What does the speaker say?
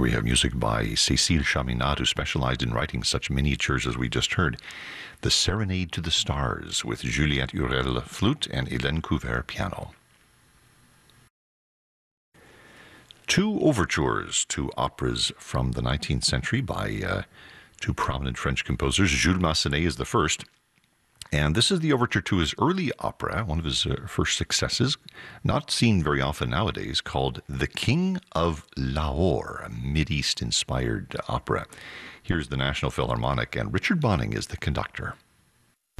we have music by Cécile Chaminade, who specialized in writing such miniatures as we just heard. The Serenade to the Stars with Juliette Hurel flute and Hélène Couvert piano. Two overtures to operas from the 19th century by two prominent French composers. Jules Massenet is the first. And this is the overture to his early opera, one of his first successes, not seen very often nowadays, called The King of Lahore, a Mideast-inspired opera. Here's the National Philharmonic, and Richard Bonning is the conductor.